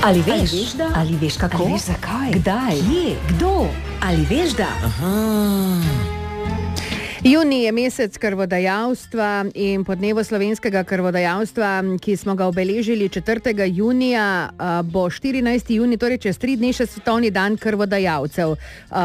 Ali veš, da? Ali veš kako? Ali veš zakaj? Kdaj? Kje? Kdo? Ali veš, da? Junij je mesec krvodajalstva in po dnevu slovenskega krvodajalstva, ki smo ga obeležili 4. junija, bo 14. junij, torej čez 3 dni še svetovni dan krvodajalcev.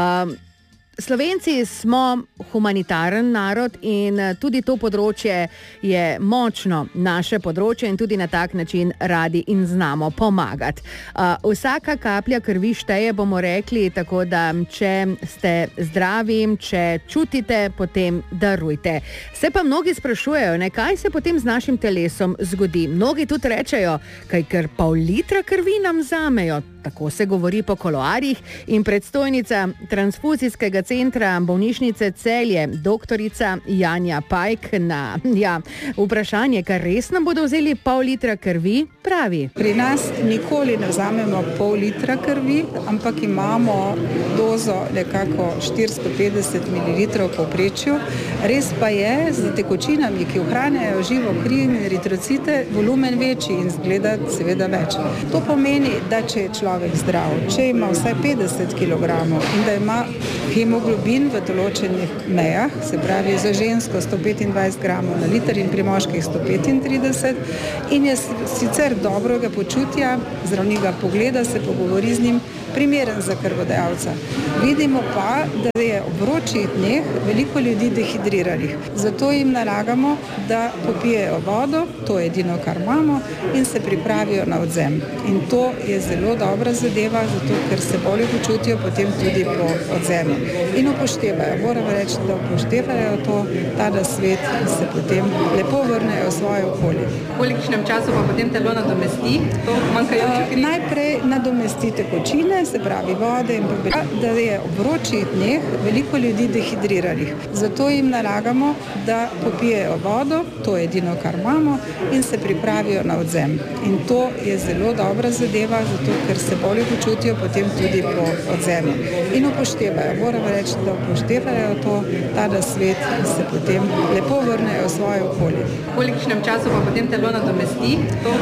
Slovenci smo humanitaren narod in tudi to področje je močno naše področje in tudi na tak način radi in znamo pomagati. Vsaka kaplja krvi šteje, bomo rekli, tako da če ste zdravi, če čutite, potem darujte. Se pa mnogi sprašujejo, kaj se potem z našim telesom zgodi. Mnogi tudi rečejo, ker pol litra krvi nam vzamejo. Tako se govori po kuloarjih in predstojnica transfuzijskega centra bolnišnice Celje, doktorica Janja Pajk, na vprašanje, kar res nam bodo vzeli pol litra krvi, pravi. Pri nas nikoli ne vzamemo pol litra krvi, ampak imamo dozo nekako 450 ml v povprečju. Res pa je, z tekočinami, ki ohranjajo živo kri in eritrocite, volumen večji in zgleda seveda več. To pomeni, da če je človek zdrav, če ima vsaj 50 kg in da ima hemoglobin v določenih mejah, se pravi za žensko 125 gramov na liter in pri moških 135 in je sicer dobrega počutja, zdravnik ga pogleda, se pogovori z njim, primeren za krvodajalca. Vidimo pa, da je ob vročih dneh veliko ljudi dehidriranih. Zato jim nalagamo, da popijejo vodo, to je edino, kar imamo, in se pripravijo na odvzem. In to je zelo dobra zadeva, zato ker se bolje počutijo potem tudi po odvzemu. In upoštevajo, moram reči, da upoštevajo to, ta svet in se potem lepo vrnejo v svoje okolje. V kolikšnem času pa potem telo nadomesti to manjkajočo kri? Najprej nadomesti tekočine, se pravi vode in da je ob vročih dneh veliko ljudi dehidriranih. Zato jim nalagamo, da popijejo vodo, to je edino, kar imamo, in se pripravijo na odvzem. In to je zelo dobra zadeva, zato ker se bolje počutijo potem tudi po odvzemu. In upoštevajo, moram reči, da upoštevajo to, ta svet in se potem lepo vrnejo v svoje okolje. V kolikšnem času pa potem telo nadomesti to